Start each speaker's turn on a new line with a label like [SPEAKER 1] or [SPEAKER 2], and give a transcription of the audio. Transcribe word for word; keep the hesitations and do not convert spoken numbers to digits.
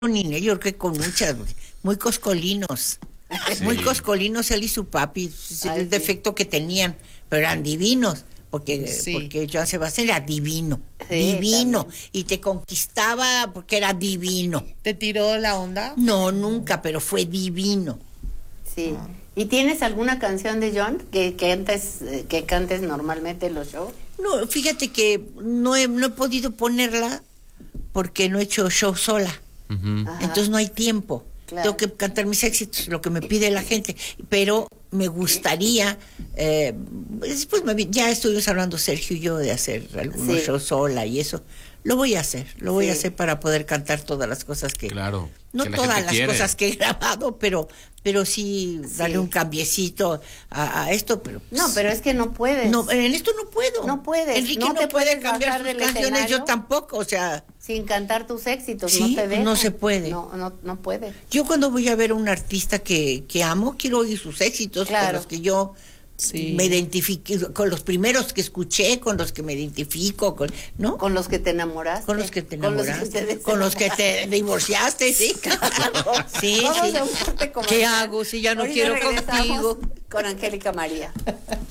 [SPEAKER 1] niño, yo creo que con muchas, muy coscolinos, sí. Muy coscolinos él y su papi, es el Ay, defecto sí. que tenían, pero eran divinos, porque, sí. porque Joan Sebastián era divino, sí, divino, también. Y te conquistaba porque era divino.
[SPEAKER 2] ¿Te tiró la onda?
[SPEAKER 1] No, nunca, pero fue divino.
[SPEAKER 3] Sí. Ah. ¿Y tienes alguna canción de John que, que, antes, que cantes normalmente en los shows?
[SPEAKER 1] No, fíjate que no he, no he podido ponerla porque no he hecho show sola. Uh-huh. Entonces no hay tiempo. Claro. Tengo que cantar mis éxitos, lo que me pide la gente. Pero me gustaría, eh, después me, ya estuvimos hablando Sergio y yo de hacer algunos sí. shows sola y eso. Lo voy a hacer, lo voy sí. a hacer para poder cantar todas las cosas que...
[SPEAKER 4] Claro.
[SPEAKER 1] No
[SPEAKER 4] que
[SPEAKER 1] todas las
[SPEAKER 4] quiere.
[SPEAKER 1] cosas que he grabado, pero pero sí, sí. darle un cambiecito a, a esto. Pero
[SPEAKER 3] no, pero es que no puedes.
[SPEAKER 1] No, en esto no puedo.
[SPEAKER 3] No puedes.
[SPEAKER 1] Enrique
[SPEAKER 3] no,
[SPEAKER 1] no
[SPEAKER 3] te
[SPEAKER 1] puede
[SPEAKER 3] puedes
[SPEAKER 1] cambiar sus canciones, yo tampoco, o sea...
[SPEAKER 3] Sin cantar tus éxitos,
[SPEAKER 1] sí,
[SPEAKER 3] no te dejan.
[SPEAKER 1] No se puede.
[SPEAKER 3] No, no, no puede.
[SPEAKER 1] Yo cuando voy a ver a un artista que, que amo, quiero oír sus éxitos, claro. con los que yo... Sí. Me identifiqué con los primeros que escuché, con los que me identifico, con, ¿no?
[SPEAKER 3] Con los que te enamoraste.
[SPEAKER 1] Con los que te enamoraste. Con los que te,
[SPEAKER 3] con
[SPEAKER 1] los que te divorciaste, sí. Claro. Sí,
[SPEAKER 3] Vamos
[SPEAKER 1] sí.
[SPEAKER 3] A un corte comercial.
[SPEAKER 1] ¿Qué hago si ya no
[SPEAKER 3] Ahorita
[SPEAKER 1] quiero contigo?
[SPEAKER 3] Con Angélica María.